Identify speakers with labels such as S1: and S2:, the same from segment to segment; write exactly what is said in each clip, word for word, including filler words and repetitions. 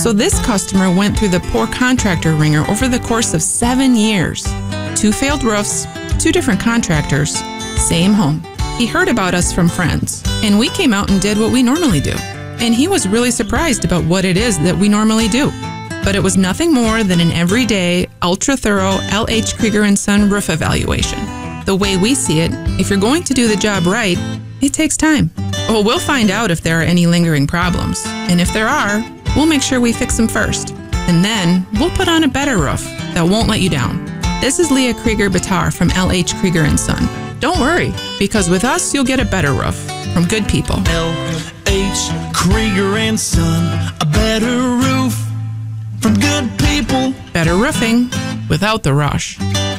S1: So this customer went through the poor contractor ringer over the course of seven years. Two failed roofs, two different contractors, same home. He heard about us from friends, and we came out and did what we normally do. And he was really surprised about what it is that we normally do. But it was nothing more than an everyday, ultra-thorough L H Krieger and Son roof evaluation. The way we see it, if you're going to do the job right, it takes time. Well, we'll find out if there are any lingering problems. And if there are, we'll make sure we fix them first. And then we'll put on a better roof that won't let you down. This is Leah Krieger-Batar from L H Krieger and Son. Don't worry, because with us, you'll get a better roof from good people.
S2: L H Krieger and Son, a better roof from good people.
S1: Better roofing without the rush.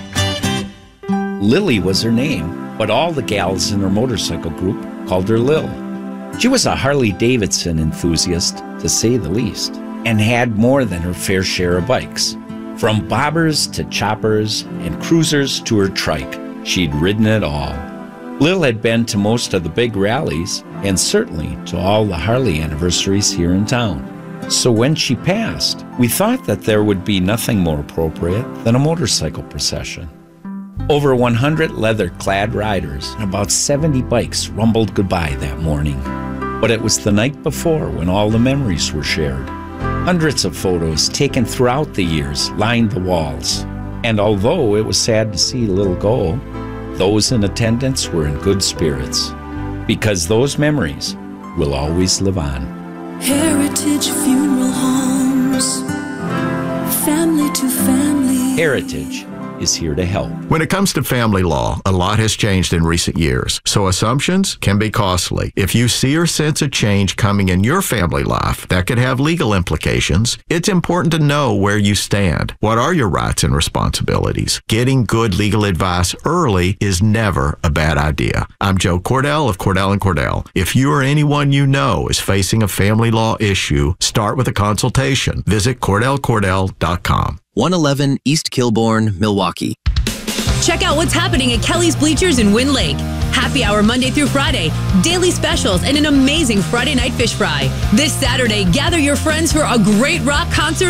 S3: Lily was her name, but all the gals in her motorcycle group called her Lil. She was a Harley-Davidson enthusiast, to say the least, and had more than her fair share of bikes. From bobbers to choppers and cruisers to her trike, she'd ridden it all. Lil had been to most of the big rallies and certainly to all the Harley anniversaries here in town. So when she passed, we thought that there would be nothing more appropriate than a motorcycle procession. Over one hundred leather-clad riders and about seventy bikes rumbled goodbye that morning. But it was the night before when all the memories were shared. Hundreds of photos taken throughout the years lined the walls. And although it was sad to see Lil go, those in attendance were in good spirits, because those memories will always live on.
S4: Heritage Funeral Homes, family to family.
S3: Heritage is here to help.
S5: When it comes to family law, a lot has changed in recent years, so assumptions can be costly. If you see or sense a change coming in your family life that could have legal implications, it's important to know where you stand. What are your rights and responsibilities? Getting good legal advice early is never a bad idea. I'm Joe Cordell of Cordell and Cordell. If you or anyone you know is facing a family law issue, start with a consultation. Visit Cordell Cordell dot com.
S6: one eleven East Kilbourne, Milwaukee.
S7: Check out what's happening at Kelly's Bleachers in Wind Lake. Happy hour Monday through Friday, daily specials, and an amazing Friday night fish fry. This Saturday, gather your friends for a great rock concert